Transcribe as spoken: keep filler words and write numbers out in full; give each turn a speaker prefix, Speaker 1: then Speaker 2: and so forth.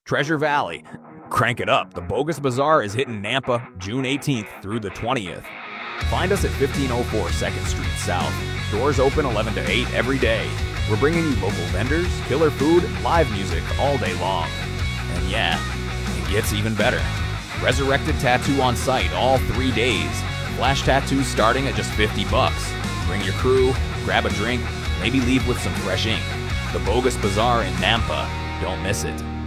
Speaker 1: Treasure Valley. Crank it up, the Bogus Bazaar is hitting Nampa June eighteenth through the twentieth. Find us at fifteen oh four second Street South. Doors open eleven to eight every day. We're bringing you local vendors, killer food, live music all day long. And yeah, it gets even better. Resurrected Tattoo on site all three days. Flash tattoos starting at just fifty bucks. Bring your crew, grab a drink, maybe leave with some fresh ink. The Bogus Bazaar in Nampa. Don't miss it.